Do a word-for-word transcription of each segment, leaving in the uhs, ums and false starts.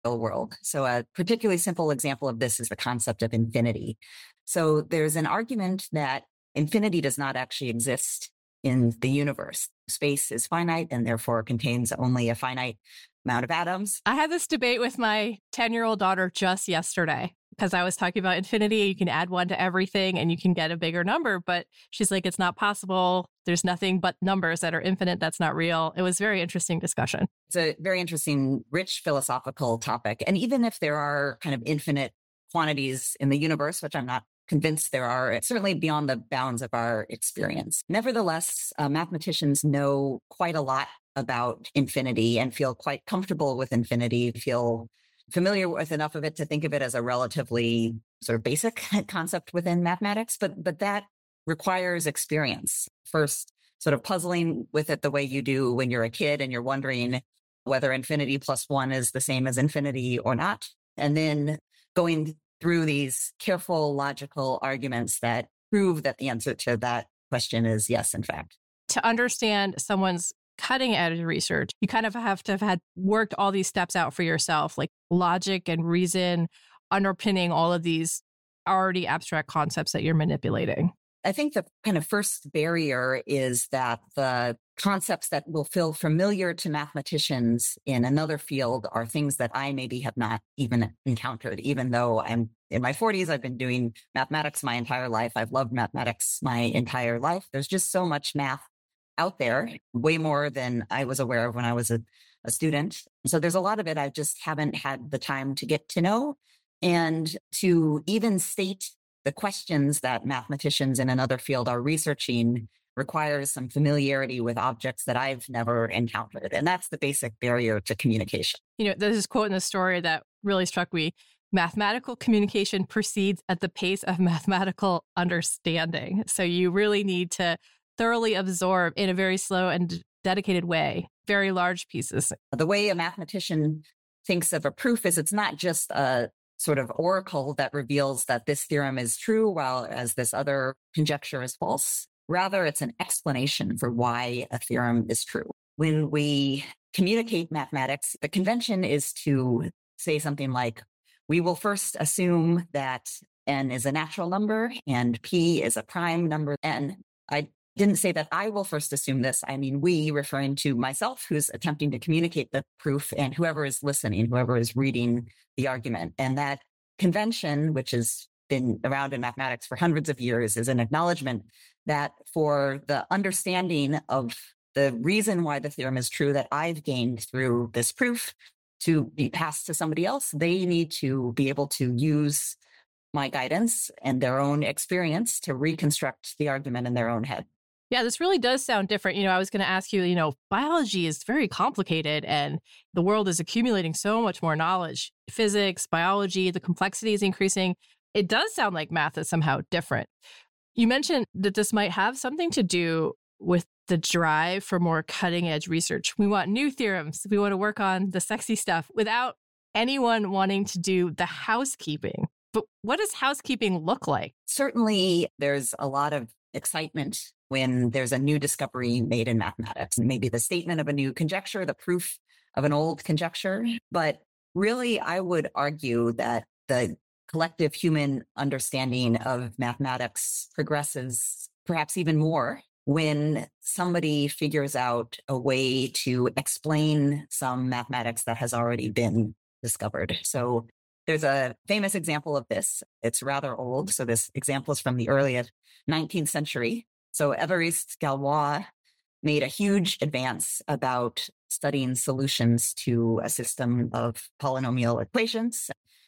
real world. So a particularly simple example of this is the concept of infinity. So there's an argument that infinity does not actually exist in the universe. Space is finite and therefore contains only a finite amount of atoms. I had this debate with my ten-year-old daughter just yesterday because I was talking about infinity. You can add one to everything and you can get a bigger number. But she's like, it's not possible. There's nothing but numbers that are infinite. That's not real. It was a very interesting discussion. It's a very interesting, rich philosophical topic. And even if there are kind of infinite quantities in the universe, which I'm not convinced there are, it's certainly beyond the bounds of our experience. Nevertheless, uh, mathematicians know quite a lot about infinity and feel quite comfortable with infinity, feel familiar with enough of it to think of it as a relatively sort of basic concept within mathematics, but but that requires experience. First, sort of puzzling with it the way you do when you're a kid and you're wondering whether infinity plus one is the same as infinity or not. And then going through these careful, logical arguments that prove that the answer to that question is yes, in fact. To understand someone's cutting edge research, you kind of have to have had worked all these steps out for yourself, like logic and reason underpinning all of these already abstract concepts that you're manipulating. I think the kind of first barrier is that the concepts that will feel familiar to mathematicians in another field are things that I maybe have not even encountered, even though I'm in my forties. I've been doing mathematics my entire life. I've loved mathematics my entire life. There's just so much math out there, way more than I was aware of when I was a, a student. So there's a lot of it I just haven't had the time to get to know and to even state the questions that mathematicians in another field are researching requires some familiarity with objects that I've never encountered. And that's the basic barrier to communication. You know, there's this quote in the story that really struck me. Mathematical communication proceeds at the pace of mathematical understanding. So you really need to thoroughly absorb in a very slow and dedicated way, very large pieces. The way a mathematician thinks of a proof is it's not just a sort of oracle that reveals that this theorem is true, while as this other conjecture is false. Rather, it's an explanation for why a theorem is true. When we communicate mathematics, the convention is to say something like, we will first assume that n is a natural number and p is a prime number. And I didn't say that I will first assume this. I mean, we, referring to myself, who's attempting to communicate the proof, and whoever is listening, whoever is reading the argument. And that convention, which has been around in mathematics for hundreds of years, is an acknowledgement that for the understanding of the reason why the theorem is true that I've gained through this proof to be passed to somebody else, they need to be able to use my guidance and their own experience to reconstruct the argument in their own head. Yeah, this really does sound different. You know, I was going to ask you, you know, biology is very complicated and the world is accumulating so much more knowledge. Physics, biology, the complexity is increasing. It does sound like math is somehow different. You mentioned that this might have something to do with the drive for more cutting edge research. We want new theorems. We want to work on the sexy stuff without anyone wanting to do the housekeeping. But what does housekeeping look like? Certainly, there's a lot of excitement when there's a new discovery made in mathematics, and maybe the statement of a new conjecture, the proof of an old conjecture. But really, I would argue that the collective human understanding of mathematics progresses perhaps even more when somebody figures out a way to explain some mathematics that has already been discovered. So there's a famous example of this. It's rather old. So this example is from the early nineteenth century. So Évariste Galois made a huge advance about studying solutions to a system of polynomial equations.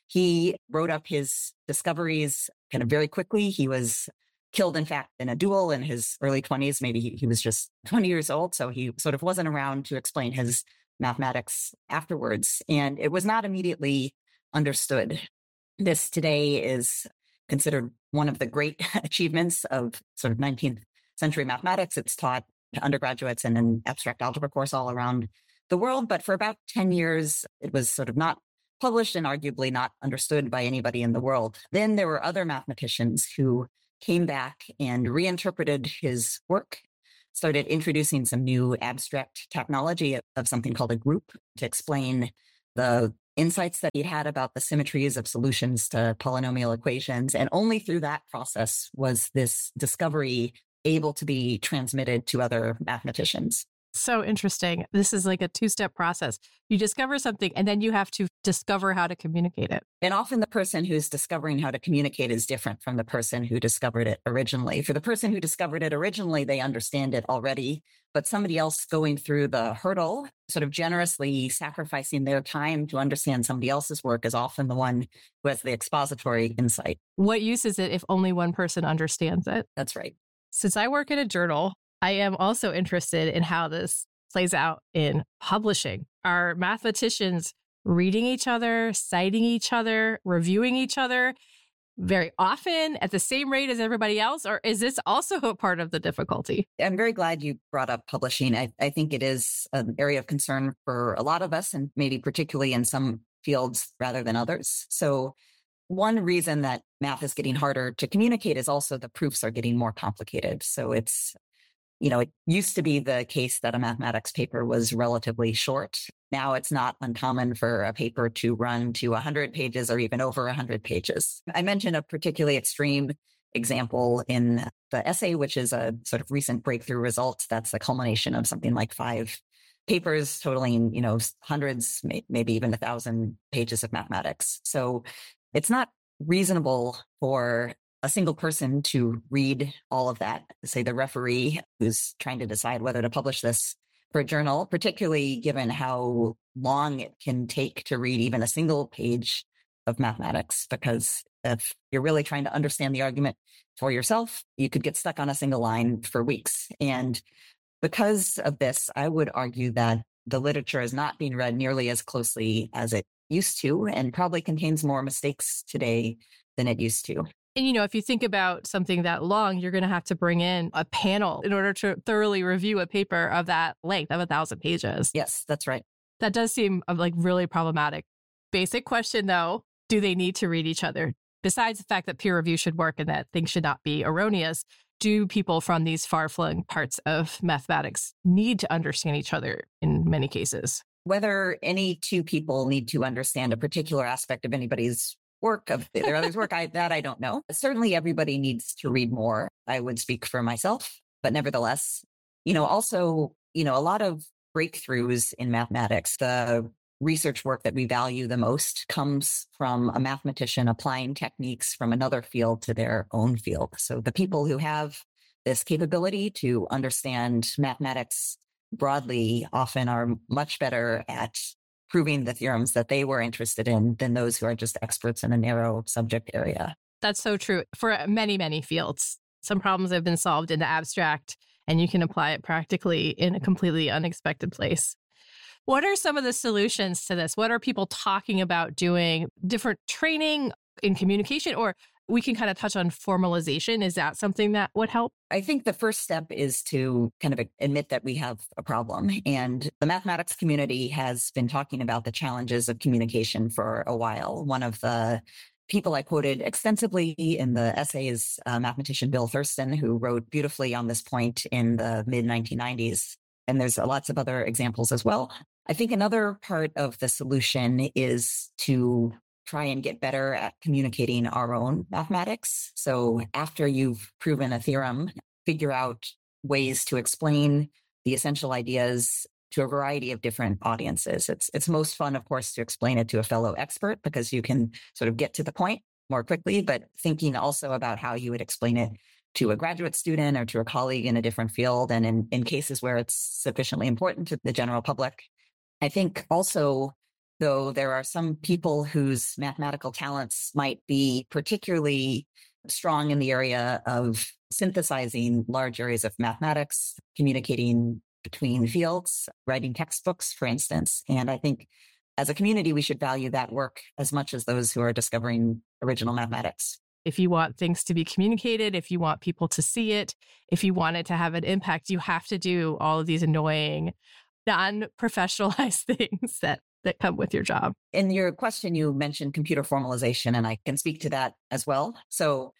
He wrote up his discoveries kind of very quickly. He was killed, in fact, in a duel in his early twenties. Maybe he, he was just twenty years old. So he sort of wasn't around to explain his mathematics afterwards. And it was not immediately understood. This today is considered one of the great achievements of sort of nineteenth century mathematics. It's taught to undergraduates in an abstract algebra course all around the world. But for about ten years, it was sort of not published and arguably not understood by anybody in the world. Then there were other mathematicians who came back and reinterpreted his work, started introducing some new abstract technology of something called a group to explain the insights that he'd had about the symmetries of solutions to polynomial equations. And only through that process was this discovery able to be transmitted to other mathematicians. So interesting. This is like a two-step process. You discover something and then you have to discover how to communicate it. And often the person who's discovering how to communicate is different from the person who discovered it originally. For the person who discovered it originally, they understand it already, but somebody else going through the hurdle, sort of generously sacrificing their time to understand somebody else's work, is often the one who has the expository insight. What use is it if only one person understands it? That's right. Since I work at a journal, I am also interested in how this plays out in publishing. Are mathematicians reading each other, citing each other, reviewing each other very often at the same rate as everybody else? Or is this also a part of the difficulty? I'm very glad you brought up publishing. I, I think it is an area of concern for a lot of us, and maybe particularly in some fields rather than others. So one reason that math is getting harder to communicate is also the proofs are getting more complicated. So it's You know, it used to be the case that a mathematics paper was relatively short. Now it's not uncommon for a paper to run to one hundred pages or even over one hundred pages. I mentioned a particularly extreme example in the essay, which is a sort of recent breakthrough result. That's the culmination of something like five papers totaling, you know, hundreds, maybe even a thousand pages of mathematics. So it's not reasonable for a single person to read all of that. Say the referee who's trying to decide whether to publish this for a journal, particularly given how long it can take to read even a single page of mathematics. Because if you're really trying to understand the argument for yourself, you could get stuck on a single line for weeks. And because of this, I would argue that the literature is not being read nearly as closely as it used to, and probably contains more mistakes today than it used to. And, you know, if you think about something that long, you're going to have to bring in a panel in order to thoroughly review a paper of that length of a thousand pages. Yes, that's right. That does seem like really problematic. Basic question, though, do they need to read each other? Besides the fact that peer review should work and that things should not be erroneous, do people from these far-flung parts of mathematics need to understand each other in many cases? Whether any two people need to understand a particular aspect of anybody's work, of their other's work, I, that I don't know. Certainly everybody needs to read more. I would speak for myself, but nevertheless, you know, also, you know, a lot of breakthroughs in mathematics, the research work that we value the most comes from a mathematician applying techniques from another field to their own field. So the people who have this capability to understand mathematics broadly often are much better at proving the theorems that they were interested in than those who are just experts in a narrow subject area. That's so true for many, many fields. Some problems have been solved in the abstract, and you can apply it practically in a completely unexpected place. What are some of the solutions to this? What are people talking about doing? Different training in communication, or we can kind of touch on formalization. Is that something that would help? I think the first step is to kind of admit that we have a problem. And the mathematics community has been talking about the challenges of communication for a while. One of the people I quoted extensively in the essay is uh, mathematician Bill Thurston, who wrote beautifully on this point in the mid nineteen nineties. And there's lots of other examples as well. I think another part of the solution is to try and get better at communicating our own mathematics. So after you've proven a theorem, figure out ways to explain the essential ideas to a variety of different audiences. It's it's most fun, of course, to explain it to a fellow expert because you can sort of get to the point more quickly, but thinking also about how you would explain it to a graduate student or to a colleague in a different field. And in, in cases where it's sufficiently important to the general public. I think also, though, there are some people whose mathematical talents might be particularly strong in the area of synthesizing large areas of mathematics, communicating between fields, writing textbooks, for instance. And I think as a community, we should value that work as much as those who are discovering original mathematics. If you want things to be communicated, if you want people to see it, if you want it to have an impact, you have to do all of these annoying, non-professionalized things that that come with your job. In your question, you mentioned computer formalization, and I can speak to that as well. So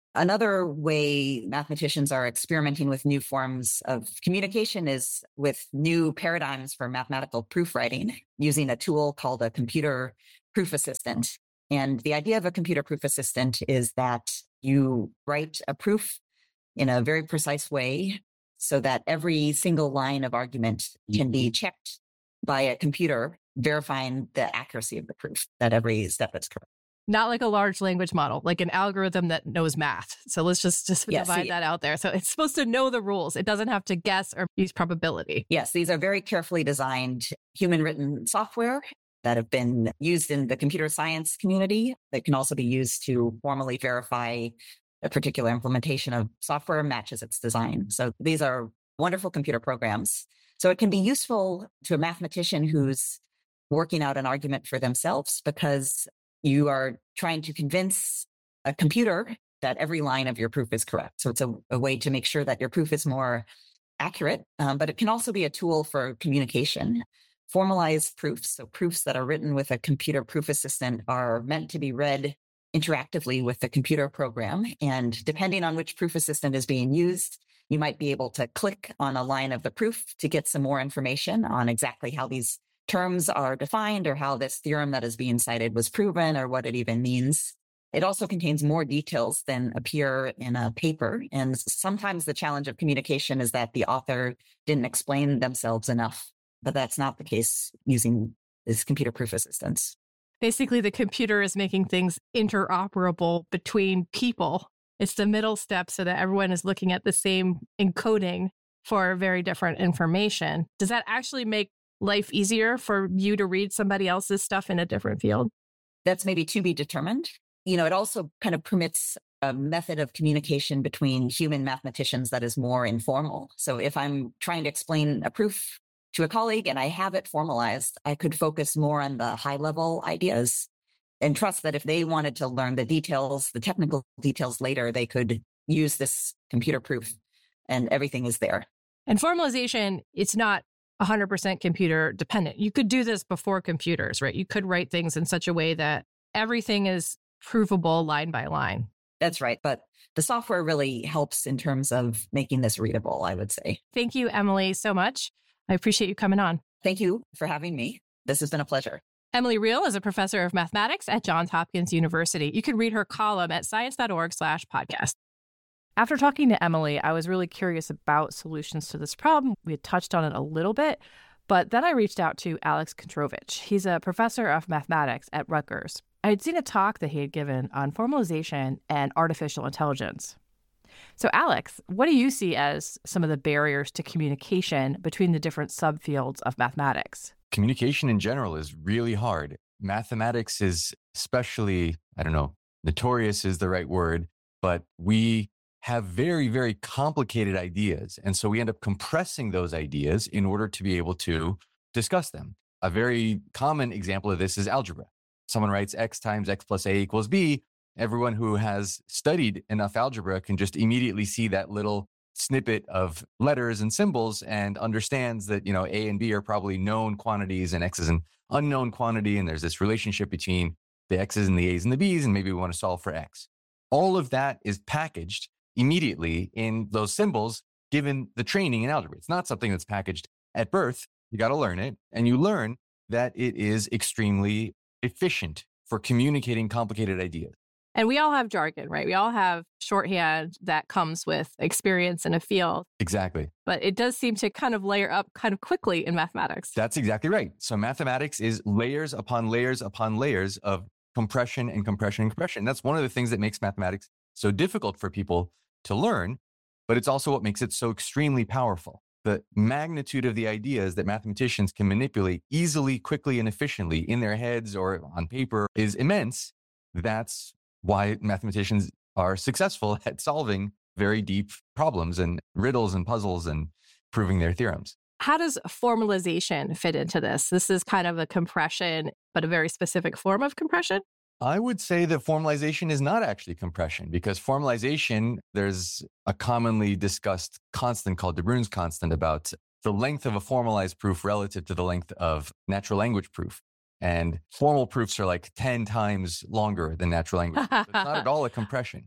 Another way mathematicians are experimenting with new forms of communication is with new paradigms for mathematical proofwriting using a tool called a computer proof assistant. And the idea of a computer proof assistant is that you write a proof in a very precise way so that every single line of argument can be checked by a computer, verifying the accuracy of the proof, that every step is correct. Not like a large language model, like an algorithm that knows math. So let's just, just Yes, divide see- that out there. So it's supposed to know the rules. It doesn't have to guess or use probability. Yes, these are very carefully designed human written software that have been used in the computer science community that can also be used to formally verify a particular implementation of software matches its design. So these are wonderful computer programs. So it can be useful to a mathematician who's working out an argument for themselves because you are trying to convince a computer that every line of your proof is correct. So it's a, a way to make sure that your proof is more accurate, um, but it can also be a tool for communication. Formalized proofs, so proofs that are written with a computer proof assistant, are meant to be read interactively with the computer program. And depending on which proof assistant is being used, you might be able to click on a line of the proof to get some more information on exactly how these terms are defined or how this theorem that is being cited was proven or what it even means. It also contains more details than appear in a paper. And sometimes the challenge of communication is that the author didn't explain themselves enough, but that's not the case using this computer proof assistance. Basically, the computer is making things interoperable between people. It's the middle step so that everyone is looking at the same encoding for very different information. Does that actually make life easier for you to read somebody else's stuff in a different field? That's maybe to be determined. You know, it also kind of permits a method of communication between human mathematicians that is more informal. So if I'm trying to explain a proof to a colleague and I have it formalized, I could focus more on the high level ideas and trust that if they wanted to learn the details, the technical details later, they could use this computer proof and everything is there. And formalization, it's not one hundred percent computer dependent. You could do this before computers, right? You could write things in such a way that everything is provable line by line. That's right. But the software really helps in terms of making this readable, I would say. Thank you, Emily, so much. I appreciate you coming on. Thank you for having me. This has been a pleasure. Emily Real is a professor of mathematics at Johns Hopkins University. You can read her column at science.org slash podcast. After talking to Emily, I was really curious about solutions to this problem. We had touched on it a little bit, but then I reached out to Alex Kentrovich. He's a professor of mathematics at Rutgers. I had seen a talk that he had given on formalization and artificial intelligence. So Alex, what do you see as some of the barriers to communication between the different subfields of mathematics? Communication in general is really hard. Mathematics is especially, I don't know, notorious is the right word, but we have very, very complicated ideas. And so we end up compressing those ideas in order to be able to discuss them. A very common example of this is algebra. Someone writes x times x plus a equals b. Everyone who has studied enough algebra can just immediately see that little snippet of letters and symbols and understands that, you know, a and b are probably known quantities and x is an unknown quantity. And there's this relationship between the x's and the a's and the b's, and maybe we want to solve for x. All of that is packaged immediately in those symbols, given the training in algebra. It's not something that's packaged at birth. You got to learn it, and you learn that it is extremely efficient for communicating complicated ideas. And we all have jargon, right? We all have shorthand that comes with experience in a field. Exactly. But it does seem to kind of layer up kind of quickly in mathematics. That's exactly right. So mathematics is layers upon layers upon layers of compression and compression and compression. That's one of the things that makes mathematics so difficult for people to learn, but it's also what makes it so extremely powerful. The magnitude of the ideas that mathematicians can manipulate easily, quickly, and efficiently in their heads or on paper is immense. That's why mathematicians are successful at solving very deep problems and riddles and puzzles and proving their theorems. How does formalization fit into this? This is kind of a compression, but a very specific form of compression. I would say that formalization is not actually compression, because formalization, there's a commonly discussed constant called de Bruyn's constant about the length of a formalized proof relative to the length of natural language proof. And formal proofs are like ten times longer than natural language. So it's not at all a compression.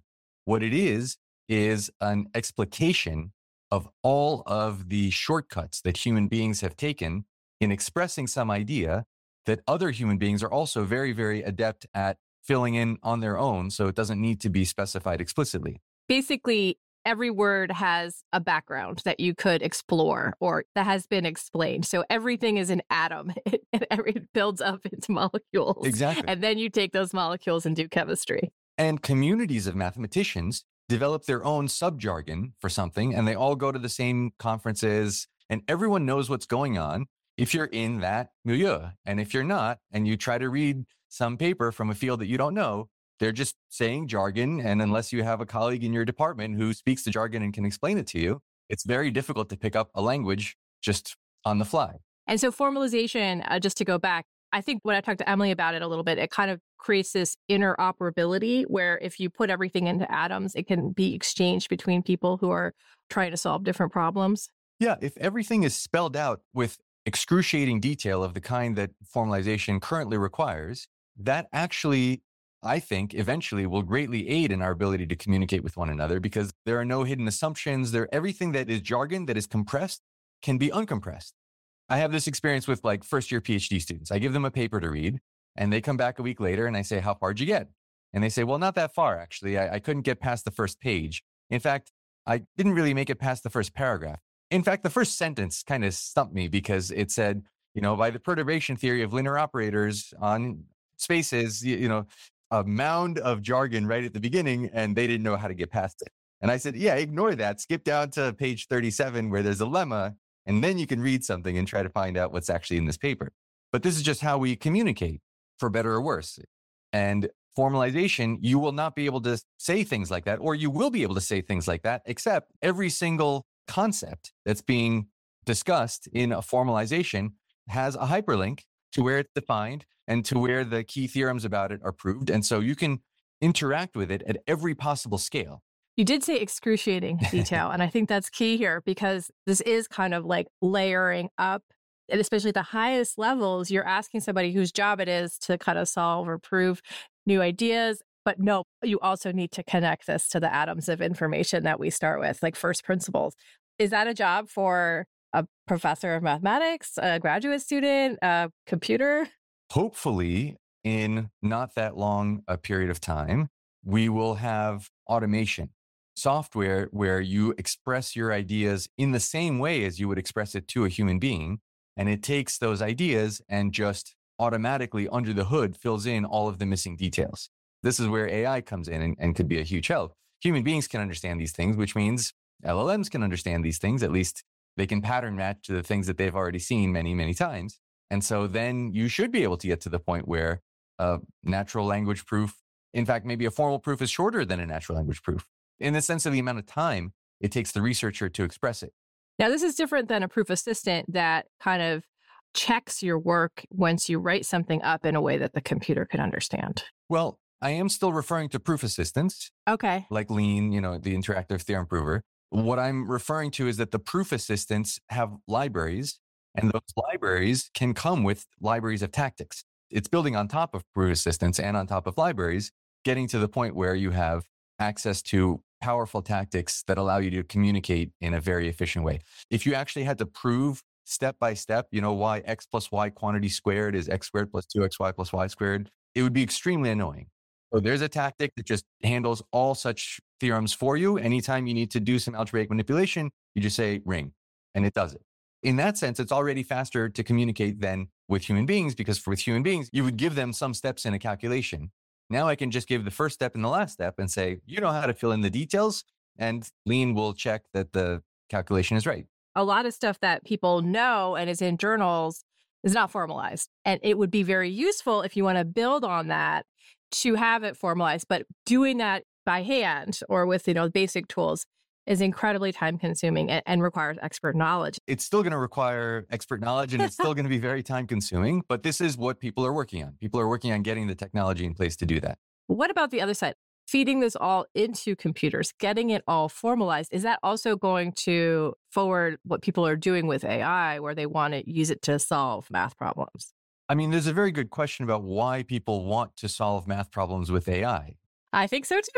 What it is, is an explication of all of the shortcuts that human beings have taken in expressing some idea that other human beings are also very, very adept at filling in on their own. So it doesn't need to be specified explicitly. Basically, every word has a background that you could explore or that has been explained. So everything is an atom and it builds up into molecules. Exactly. And then you take those molecules and do chemistry. And communities of mathematicians develop their own sub-jargon for something, and they all go to the same conferences, and everyone knows what's going on if you're in that milieu. And if you're not, and you try to read some paper from a field that you don't know, they're just saying jargon. And unless you have a colleague in your department who speaks the jargon and can explain it to you, it's very difficult to pick up a language just on the fly. And so formalization, uh, just to go back, I think when I talked to Emily about it a little bit, it kind of creates this interoperability where if you put everything into atoms, it can be exchanged between people who are trying to solve different problems. Yeah, if everything is spelled out with excruciating detail of the kind that formalization currently requires, that actually, I think, eventually will greatly aid in our ability to communicate with one another because there are no hidden assumptions. There, everything that is jargon that is compressed can be uncompressed. I have this experience with like first year PhD students. I give them a paper to read and they come back a week later and I say, how far did you get? And they say, well, not that far, actually. I, I couldn't get past the first page. In fact, I didn't really make it past the first paragraph. In fact, the first sentence kind of stumped me because it said, you know, by the perturbation theory of linear operators on spaces, you, you know, a mound of jargon right at the beginning, and they didn't know how to get past it. And I said, yeah, ignore that. Skip down to page thirty-seven where there's a lemma, and then you can read something and try to find out what's actually in this paper. But this is just how we communicate, for better or worse. And formalization, you will not be able to say things like that, or you will be able to say things like that, except every single concept that's being discussed in a formalization has a hyperlink to where it's defined and to where the key theorems about it are proved. And so you can interact with it at every possible scale. You did say excruciating detail, and I think that's key here because this is kind of like layering up, and especially the highest levels, you're asking somebody whose job it is to kind of solve or prove new ideas. But no, you also need to connect this to the atoms of information that we start with, like first principles. Is that a job for a professor of mathematics, a graduate student, a computer? Hopefully, in not that long a period of time, we will have automation, software where you express your ideas in the same way as you would express it to a human being. And it takes those ideas and just automatically under the hood fills in all of the missing details. This is where A I comes in and, and could be a huge help. Human beings can understand these things, which means L L Ms can understand these things. At least they can pattern match to the things that they've already seen many, many times. And so then you should be able to get to the point where a natural language proof, in fact, maybe a formal proof is shorter than a natural language proof in the sense of the amount of time it takes the researcher to express it. Now, this is different than a proof assistant that kind of checks your work once you write something up in a way that the computer can understand. Well, I am still referring to proof assistants. Okay. Like Lean, you know, the interactive theorem prover. What I'm referring to is that the proof assistants have libraries, and those libraries can come with libraries of tactics. It's building on top of proof assistants and on top of libraries, getting to the point where you have access to powerful tactics that allow you to communicate in a very efficient way. If you actually had to prove step by step, you know, why x plus y quantity squared is x squared plus two x y plus y squared, it would be extremely annoying. So there's a tactic that just handles all such theorems for you. Anytime you need to do some algebraic manipulation, you just say ring, and it does it. In that sense, it's already faster to communicate than with human beings, because for with human beings, you would give them some steps in a calculation. Now I can just give the first step and the last step and say, you know how to fill in the details, and Lean will check that the calculation is right. A lot of stuff that people know and is in journals is not formalized. And it would be very useful if you want to build on that to have it formalized. But doing that by hand or with, you know, basic tools is incredibly time consuming and, and requires expert knowledge. It's still going to require expert knowledge, and it's still going to be very time consuming. But this is what people are working on. People are working on getting the technology in place to do that. What about the other side? Feeding this all into computers, getting it all formalized, is that also going to forward what people are doing with A I, where they want to use it to solve math problems? I mean, there's a very good question about why people want to solve math problems with A I. I think so too.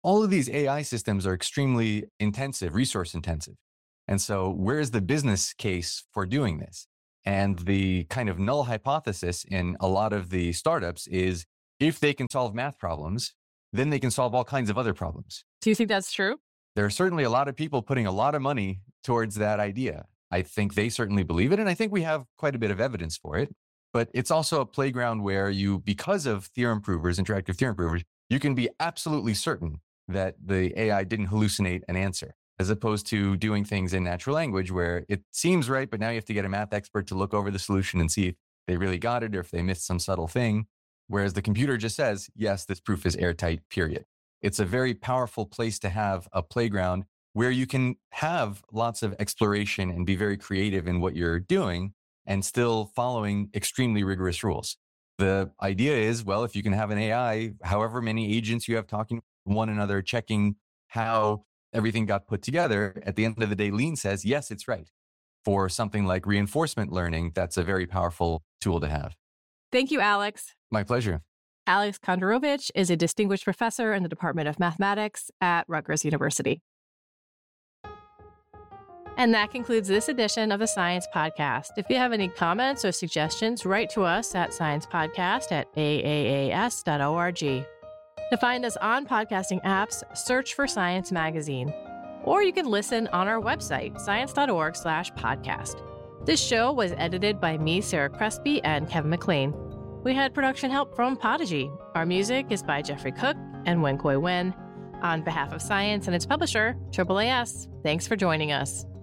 all of these A I systems are extremely intensive, resource intensive. And so where's the business case for doing this? And the kind of null hypothesis in a lot of the startups is if they can solve math problems, then they can solve all kinds of other problems. Do you think that's true? There are certainly a lot of people putting a lot of money towards that idea. I think they certainly believe it. And I think we have quite a bit of evidence for it. But it's also a playground where you, because of theorem provers, interactive theorem provers, you can be absolutely certain that the A I didn't hallucinate an answer, as opposed to doing things in natural language where it seems right, but now you have to get a math expert to look over the solution and see if they really got it or if they missed some subtle thing. Whereas the computer just says, yes, this proof is airtight, period. It's a very powerful place to have a playground where you can have lots of exploration and be very creative in what you're doing and still following extremely rigorous rules. The idea is, well, if you can have an A I, however many agents you have talking to one another, checking how everything got put together, at the end of the day, Lean says, yes, it's right. For something like reinforcement learning, that's a very powerful tool to have. Thank you, Alex. My pleasure. Alex Konderovich is a distinguished professor in the Department of Mathematics at Rutgers University. And that concludes this edition of the Science Podcast. If you have any comments or suggestions, write to us at sciencepodcast at a a a s dot org. To find us on podcasting apps, search for Science Magazine. Or you can listen on our website, science.org slash podcast. This show was edited by me, Sarah Crespi, and Kevin McLean. We had production help from Podigy. Our music is by Jeffrey Cook and Wen Koi Wen. On behalf of Science and its publisher, A A A S, thanks for joining us.